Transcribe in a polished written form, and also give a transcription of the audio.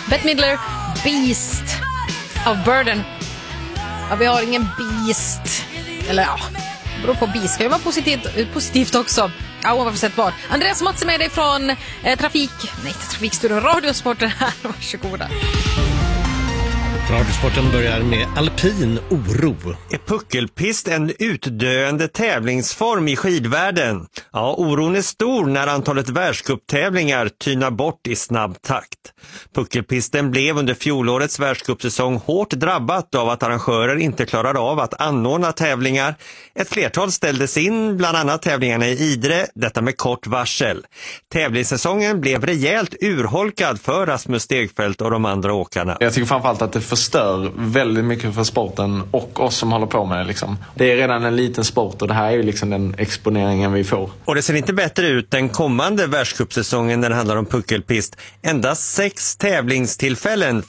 Bette Midler, Beast of Burden. Ja, vi har ingen Beast. Eller ja, det beror på Beast. Ska ju vara positivt också. Ja, varför sett vad. Andreas Mats är med dig från Trafikstudion, Radiosporten här. Varsågoda. Radiosporten börjar med alpin oro. Är puckelpist en utdöende tävlingsform i skidvärlden? Ja, oron är stor när antalet världscuptävlingar tynar bort i snabb takt. Puckelpisten blev under fjolårets världscupsäsong hårt drabbat av att arrangörer inte klarade av att anordna tävlingar. Ett flertal ställdes in, bland annat tävlingarna i Idre, detta med kort varsel. Tävlingssäsongen blev rejält urholkad för Rasmus Stegfeldt och de andra åkarna. Jag tycker framförallt att det förstör väldigt mycket för sporten och oss som håller på med det. Liksom. Det är redan en liten sport och det här är ju liksom den exponeringen vi får. Och det ser inte bättre ut den kommande världscupsäsongen när det handlar om puckelpist. Endast 6 tävlingstillfällen